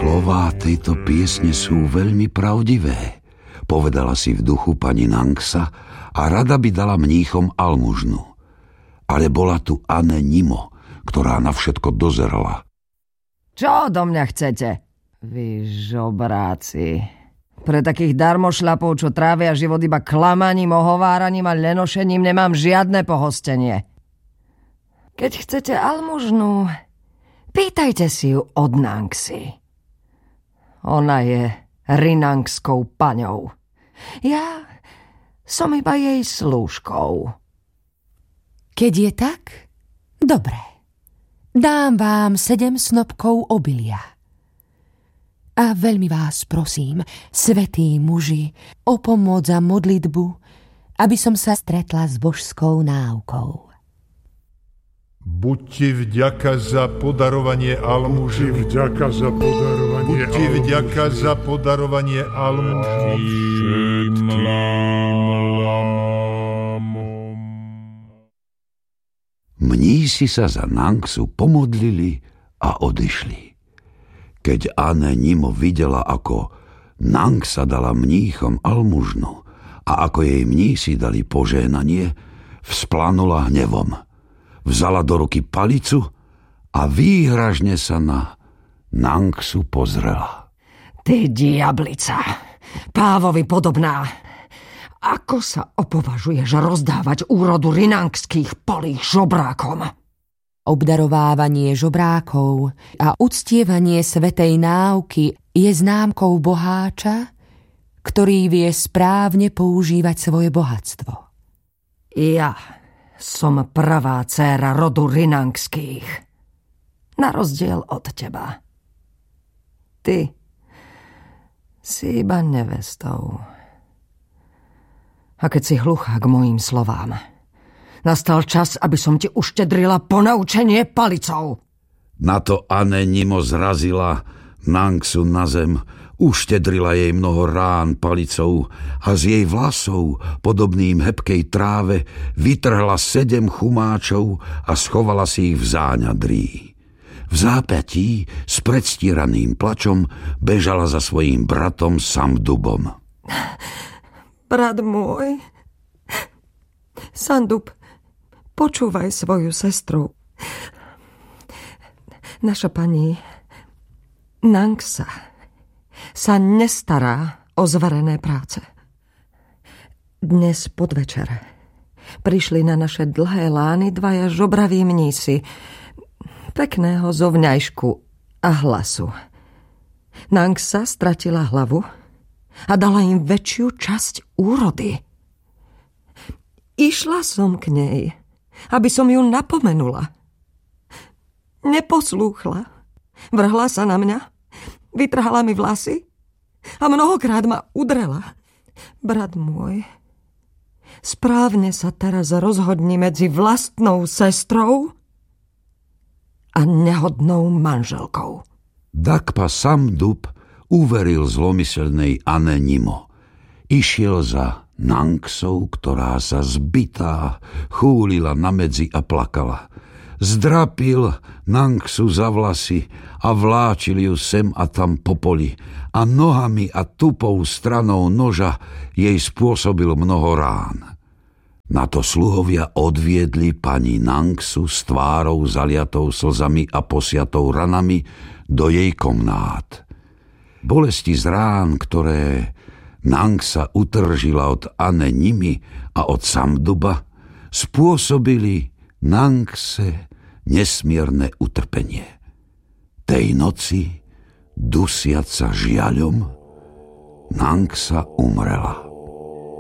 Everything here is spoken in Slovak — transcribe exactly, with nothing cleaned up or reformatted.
Slová tejto piesne sú veľmi pravdivé, povedala si v duchu pani Nangsa a rada by dala mníchom almužnu. Ale bola tu Ane Nimo, ktorá na všetko dozerala. Čo do mňa chcete? Vy žobráci. Pre takých darmošľapov, čo trávia život iba klamaním, ohováraním a lenošením, nemám žiadne pohostenie. Keď chcete almužnu, pýtajte si ju od Nangsy. Ona je rinangskou paňou. Ja som iba jej slúžkou. Keď je tak, dobre. Dám vám sedem snopkov obilia. A veľmi vás prosím, svätí muži, o pomoc a modlitbu, aby som sa stretla s božskou náukou. Buďte vďaka za podarovanie almuží. Buďte vďaka za podarovanie Buďte vďaka za podarovanie almuží. Mnísi sa za Nangsu pomodlili a odišli. Keď Ane Nimo videla, ako Nangsa dala mníchom almužnu a ako jej mnísi dali požehnanie, vzplanula hnevom. Vzala do ruky palicu a výhražne sa na Nangsu pozrela. Ty diablica, pávovi podobná, ako sa opovažuješ rozdávať úrodu rinangských polí žobrákom? Obdarovávanie žobrákov a uctievanie svätej náuky je známkou boháča, ktorý vie správne používať svoje bohatstvo. Ja som pravá dcéra rodu rinangských, na rozdiel od teba. Ty si iba nevestou. A keď si hluchá k mojim slovám, nastal čas, aby som ti uštedrila ponaučenie palicou. Na to Ane Nimo zrazila Nangsu na zem, uštedrila jej mnoho rán palicou a z jej vlasov, podobným hebkej tráve, vytrhla sedem chumáčov a schovala si ich v záňadrí. V zápätí s predstiraným plačom bežala za svojím bratom Samdubom. Brat môj, Sandub, počúvaj svoju sestru. Naša pani Nangsa sa nestará o zverené práce. Dnes podvečer prišli na naše dlhé lány dvaja žobraví mnísi, pekného zovňajšku a hlasu. Nangsa stratila hlavu a dala im väčšiu časť úrody. Išla som k nej, aby som ju napomenula. Neposlúchla. Vrhla sa na mňa, vytrhala mi vlasy a mnohokrát ma udrela. Brat môj, správne sa teraz rozhodni medzi vlastnou sestrou a nehodnou manželkou. Dakpa Samdub uveril zlomyselnej Ane Nimo. Išiel za Nangsou, ktorá sa zbitá chúlila na medzi a plakala. Zdrapil Nangsu za vlasy a vláčil ju sem a tam po poli a nohami a tupou stranou noža jej spôsobil mnoho rán. Na to sluhovia odviedli pani Nangsu s tvárou zaliatou slzami a posiatou ranami do jej komnát. Bolesti z rán, ktoré Nangsa utržila od Ane Nimi a od Samduba, spôsobili Nangse nesmierne utrpenie. Tej noci, dusiaca žiaľom, Nangsa umrela.